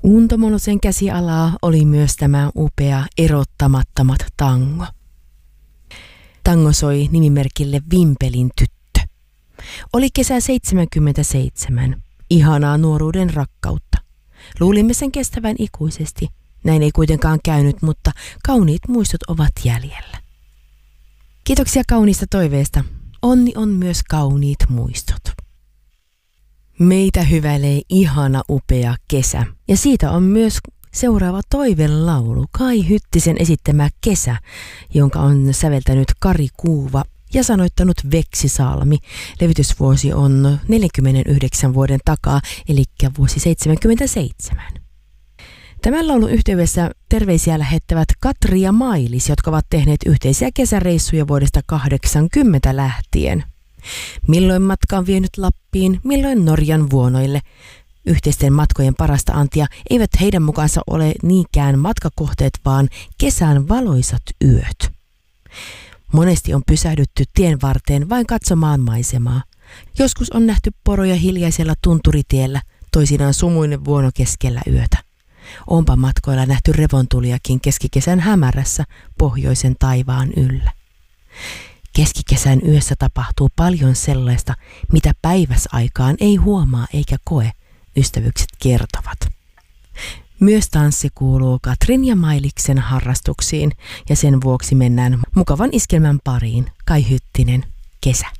Unto Monosen käsialaa oli myös tämä upea erottamattomat tango. Tango soi nimimerkille Vimpelin tyttö. Oli kesä 77, ihanaa nuoruuden rakkautta. Luulimme sen kestävän ikuisesti. Näin ei kuitenkaan käynyt, mutta kauniit muistot ovat jäljellä. Kiitoksia kauniista toiveesta. Onni on myös kauniit muistot. Meitä hyväilee ihana upea kesä. Ja siitä on myös seuraava toivelaulu, Kai Hyttisen esittämä Kesä, jonka on säveltänyt Kari Kuuva ja sanoittanut Veksi Salmi. Levitysvuosi on 49 vuoden takaa, eli vuosi 77. Tämän laulun yhteydessä terveisiä lähettävät Katri ja Mailis, jotka ovat tehneet yhteisiä kesäreissuja vuodesta 80 lähtien. Milloin matka on vienyt Lappiin, milloin Norjan vuonoille. Yhteisten matkojen parasta antia eivät heidän mukaansa ole niinkään matkakohteet, vaan kesän valoisat yöt. Monesti on pysähdytty tien varteen vain katsomaan maisemaa. Joskus on nähty poroja hiljaisella tunturitiellä, toisinaan sumuinen vuono keskellä yötä. Onpa matkoilla nähty revontuliakin keskikesän hämärässä pohjoisen taivaan yllä. Keskikesän yössä tapahtuu paljon sellaista, mitä päiväsaikaan ei huomaa eikä koe, ystävykset kertovat. Myös tanssi kuuluu Katrin ja Mailiksen harrastuksiin ja sen vuoksi mennään mukavan iskelmän pariin. Kai Hyttinen, Kesä.